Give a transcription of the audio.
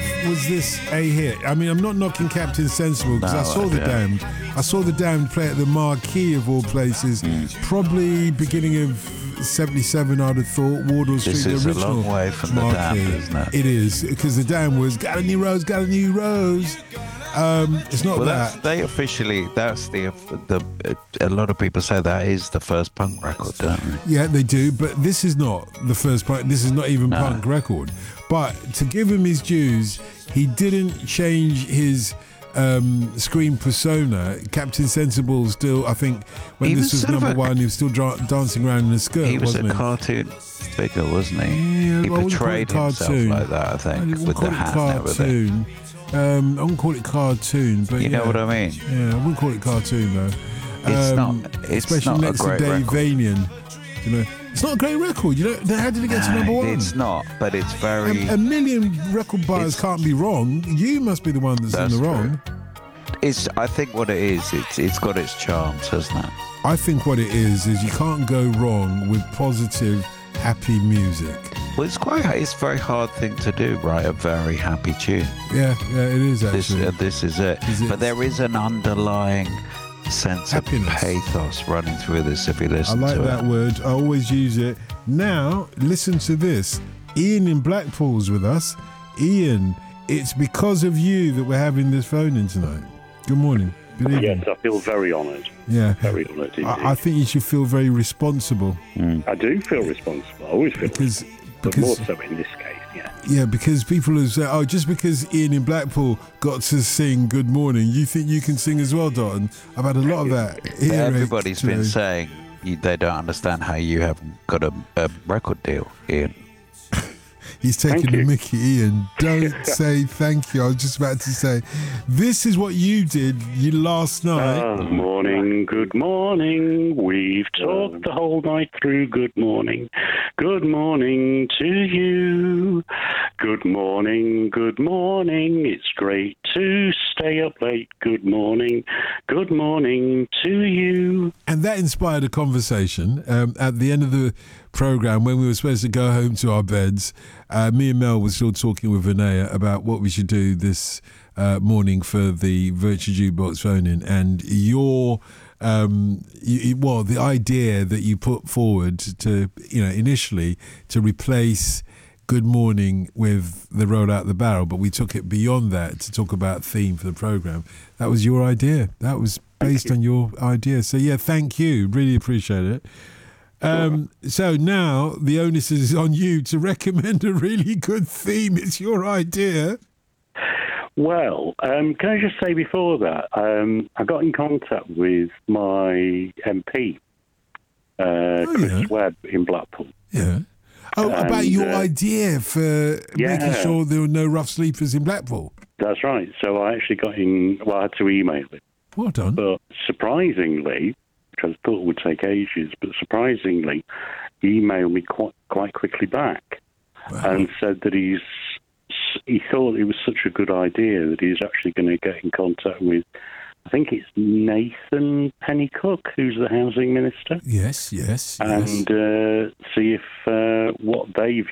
was this a hit? I mean, I'm not knocking Captain Sensible because I saw the Damned. I saw the Damned play at the Marquee of all places, probably beginning of '77. I'd have thought Wardour Street, this is the original a long way from Marquee. the Damned, isn't it? It is, because the Damned was got a new rose, got a new rose. It's not that. They officially, that's the a lot of people say that is the first punk record, don't they? Yeah, they do, but this is not the first punk. This is not even punk record. But to give him his dues, he didn't change his screen persona. Captain Sensible still, I think, when this was number one, he was still dancing around in a skirt. He was wasn't a cartoon figure, wasn't he? Yeah, He I wouldn't portrayed call it himself cartoon. like that, I think, wouldn't with call the it hat and everything. I wouldn't call it cartoon, but You know what I mean? Yeah, I wouldn't call it cartoon though. It's especially not next a great to Dave record. Vanian. You know, it's not a great record. You know, how did it get to number one? It's not, but it's very. A million record buyers can't be wrong. You must be the one that's in the wrong. It's. I think what it is, it's got its charms, hasn't it? I think what it is you can't go wrong with positive, happy music. Well, it's a very hard thing to do, write a very happy tune. Yeah, it is actually. This is it. But there is an underlying sense Happiness. of pathos running through this if you listen to it. I like that word. I always use it. Now, listen to this. Ian in Blackpool's with us. Ian, it's because of you that we're having this phone in tonight. Good morning. Good evening. Yes, I feel very honoured. Yeah. Very honoured indeed. I think you should feel very responsible. I do feel responsible. I always feel responsible. But more so in this case, yeah. Yeah, because people who say, just because Ian in Blackpool got to sing Good Morning, you think you can sing as well, Dalton? I've had a lot of that. Everybody's been saying they don't understand how you haven't got a record deal, Ian. He's taking the mickey, Ian. Don't say thank you. I was just about to say, this is what you did last night. Good morning. We've talked the whole night through. Good morning. Good morning to you. Good morning. Good morning. It's great to stay up late. Good morning. Good morning to you. And that inspired a conversation at the end of the programme when we were supposed to go home to our beds. Me and Mel were still talking with Vinaya about what we should do this morning for the Virtual Jukebox phone-in, and the idea that you put forward to, initially to replace Good Morning with the Roll Out the Barrel, but we took it beyond that to talk about theme for the programme. That was your idea. That was based on your idea. So yeah, thank you. Really appreciate it. So now the onus is on you to recommend a really good theme. It's your idea. Well, can I just say before that, I got in contact with my MP, Chris Webb in Blackpool. Yeah. Oh, about your idea for making sure there were no rough sleepers in Blackpool. That's right. So I actually got in, I had to email him. Well done. But surprisingly, which I thought would take ages, but surprisingly, he emailed me quite quickly back and said that he thought it was such a good idea that he's actually going to get in contact with, I think it's Nathan Pennycook, who's the housing minister. Yes. And see if what they view